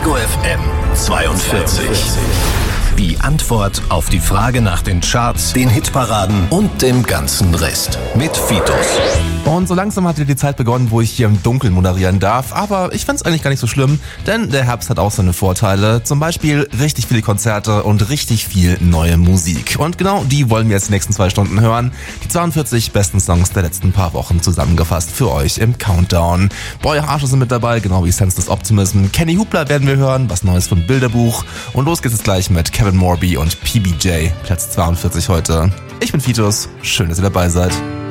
Ego FM 42. Die Antwort auf die Frage nach den Charts, den Hitparaden und dem ganzen Rest. Mit Fitos. Und so langsam hat wieder die Zeit begonnen, wo ich hier im Dunkeln moderieren darf. Aber ich find's eigentlich gar nicht so schlimm, denn der Herbst hat auch seine Vorteile. Zum Beispiel richtig viele Konzerte und richtig viel neue Musik. Und genau die wollen wir jetzt die nächsten 2 Stunden hören. Die 42 besten Songs der letzten paar Wochen zusammengefasst für euch im Countdown. Boy Harsche sind mit dabei, genau wie Senseless Optimism. Kenny Hubler werden wir hören, was Neues von Bilderbuch. Und los geht's jetzt gleich mit Kevin Morby und PBJ, Platz 42 heute. Ich bin Fitos, schön, dass ihr dabei seid.